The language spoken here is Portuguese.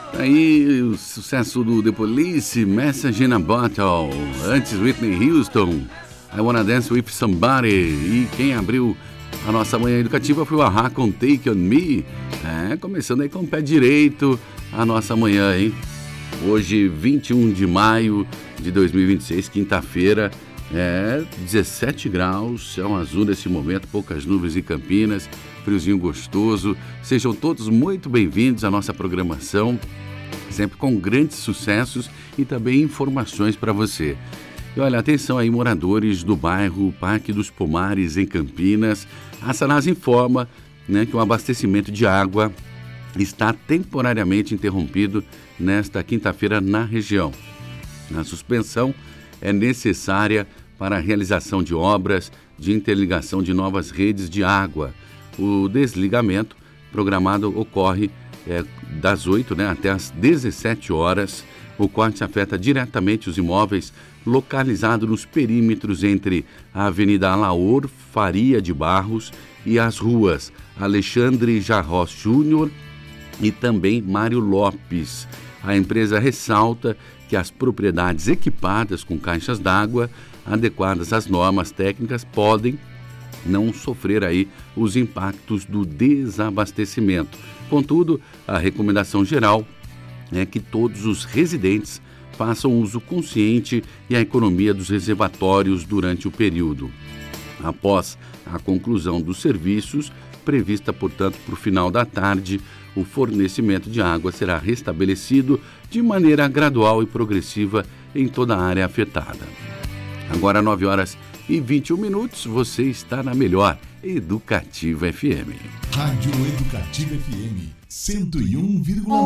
Aí o sucesso do The Police, Message in a Bottle. Antes Whitney Houston, I Wanna Dance With Somebody. E quem abriu a nossa manhã educativa foi o A-ha com Take On Me. Começando aí com o pé direito a nossa manhã, hein? Hoje, 21 de maio de 2026, quinta-feira, 17 graus, céu azul nesse momento, poucas nuvens em Campinas, friozinho gostoso. Sejam todos muito bem-vindos à nossa programação, sempre com grandes sucessos e também informações para você. E olha, atenção aí, moradores do bairro Parque dos Pomares, em Campinas. A Sanasa informa, que o abastecimento de água está temporariamente interrompido nesta quinta-feira na região. A suspensão é necessária para a realização de obras de interligação de novas redes de água. O desligamento programado ocorre das 8 até as 17 horas. O corte afeta diretamente os imóveis localizados nos perímetros entre a Avenida Alaor Faria de Barros e as ruas Alexandre Jarros Júnior e também Mário Lopes. A empresa ressalta que as propriedades equipadas com caixas d'água adequadas às normas técnicas podem não sofrer aí os impactos do desabastecimento. Contudo, a recomendação geral é que todos os residentes façam uso consciente e a economia dos reservatórios durante o período. Após a conclusão dos serviços, prevista, portanto, para o final da tarde, o fornecimento de água será restabelecido de maneira gradual e progressiva em toda a área afetada. Agora, 9 horas e 21 minutos, você está na melhor Educativa FM. Rádio Educativa FM 101,9.